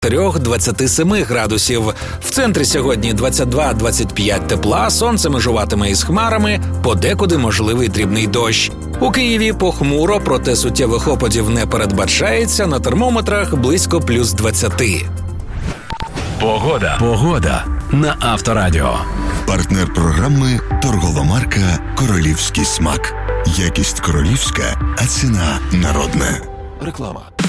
23-27 градусів. В центрі сьогодні 22-25 тепла, сонце межуватиме із хмарами, подекуди можливий дрібний дощ. У Києві похмуро, проте суттєвих опадів не передбачається, на термометрах близько плюс 20. Погода на Авторадіо. Партнер програми – торгова марка «Королівський смак». Якість королівська, а ціна народна. Реклама.